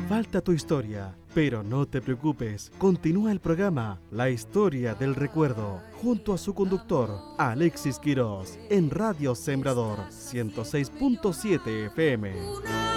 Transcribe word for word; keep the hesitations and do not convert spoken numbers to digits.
Falta tu historia, pero no te preocupes. Continúa el programa La Historia del Recuerdo, junto a su conductor, Alexis Quirós, en Radio Sembrador ciento seis punto siete F M.